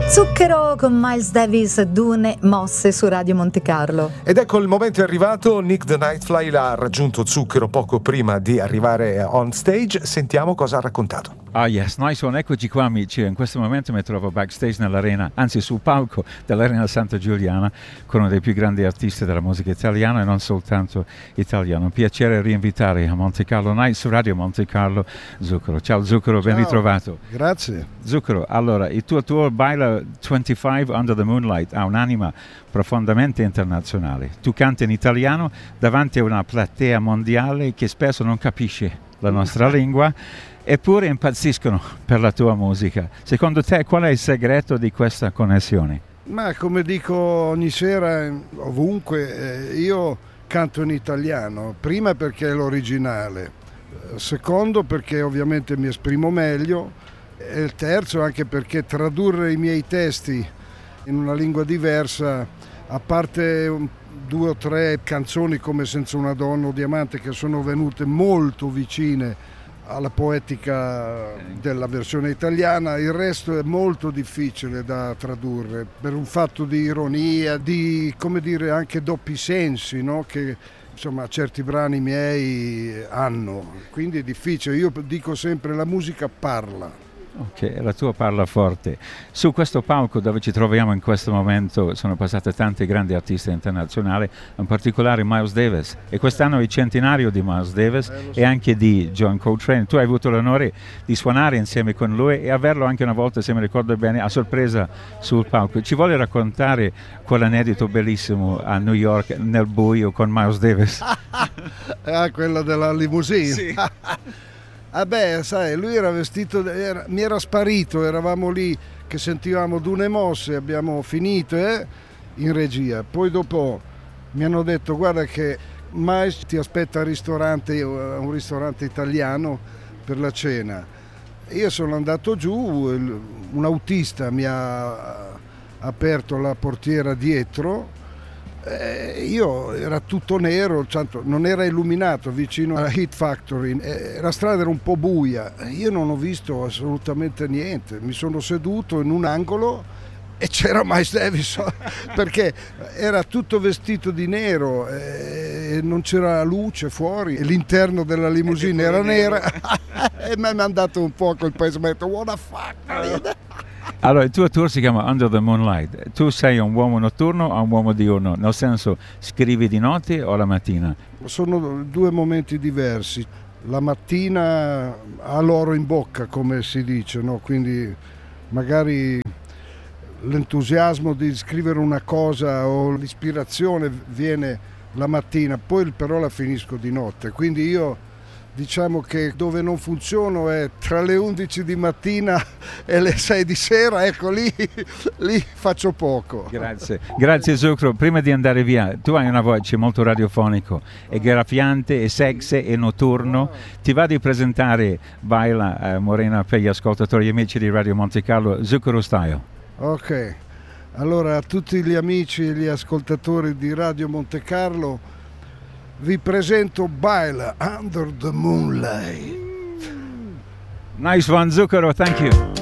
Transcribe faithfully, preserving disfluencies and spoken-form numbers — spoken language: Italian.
Zucchero con Miles Davis, Dune mosse su Radio Monte Carlo. Ed ecco il momento è arrivato. Nick the Nightfly l'ha raggiunto Zucchero poco prima di arrivare on stage. Sentiamo cosa ha raccontato. Ah yes, nice one, eccoci qua amici. In questo momento mi trovo backstage nell'arena, anzi sul palco dell'Arena Santa Giuliana con uno dei più grandi artisti della musica italiana e non soltanto italiano. Un piacere rinvitare a Monte Carlo Night su Radio Monte Carlo Zucchero. Ciao Zucchero, ben ritrovato. Grazie. Zucchero, allora il tuo tour Baila venticinque Under the Moonlight ha un'anima profondamente internazionale. Tu canti in italiano davanti a una platea mondiale che spesso non capisce la nostra lingua, eppure impazziscono per la tua musica. Secondo te qual è il segreto di questa connessione? Ma come dico ogni sera, ovunque, eh, io canto in italiano, prima perché è l'originale, secondo perché ovviamente mi esprimo meglio, e il terzo anche perché tradurre i miei testi in una lingua diversa, a parte un, due o tre canzoni come Senza una donna o Diamante che sono venute molto vicine alla poetica della versione italiana, il resto è molto difficile da tradurre per un fatto di ironia, di come dire anche doppi sensi, no? Che insomma certi brani miei hanno, quindi è difficile. Io dico sempre la musica parla. Ok, la tua parla forte. Su questo palco dove ci troviamo in questo momento sono passate tanti grandi artisti internazionali, in particolare Miles Davis, e quest'anno è il centenario di Miles Davis eh, so. e anche di John Coltrane. Tu hai avuto l'onore di suonare insieme con lui e averlo anche una volta, se mi ricordo bene, a sorpresa sul palco. Ci vuole raccontare quell'aneddoto bellissimo a New York nel buio con Miles Davis? Ah, quella della limousine? Sì. Ah beh, sai, lui era vestito, era, mi era sparito, eravamo lì che sentivamo Dune mosse, abbiamo finito eh, in regia. Poi dopo mi hanno detto guarda che Miles ti aspetta al ristorante, un ristorante italiano per la cena. Io sono andato giù, un autista mi ha aperto la portiera dietro. Eh, io era tutto nero, tanto non era illuminato vicino alla Hit Factory, eh, la strada era un po' buia, io non ho visto assolutamente niente, mi sono seduto in un angolo e c'era Miles Davis perché era tutto vestito di nero e non c'era luce fuori e l'interno della limousine era nera e mi ha mandato un po' col pacemaker, what the fuck. Allora, il tuo tour si chiama Under the Moonlight. Tu sei un uomo notturno o un uomo diurno? Nel senso, scrivi di notte o la mattina? Sono due momenti diversi. La mattina ha l'oro in bocca, come si dice, no? Quindi magari l'entusiasmo di scrivere una cosa o l'ispirazione viene la mattina, poi però la finisco di notte. Quindi io diciamo che dove non funziono è tra le undici di mattina e le sei di sera, ecco lì, lì faccio poco. Grazie, grazie Zucchero. Prima di andare via, tu hai una voce molto radiofonico, è graffiante, è sexy, è notturno. Ti va di presentare Baila eh, Morena per gli ascoltatori e amici di Radio Monte Carlo, Zucchero Style? Ok, allora a tutti gli amici e gli ascoltatori di Radio Monte Carlo vi presento Baila Under the Moonlight. Nice one, Zucchero, thank you.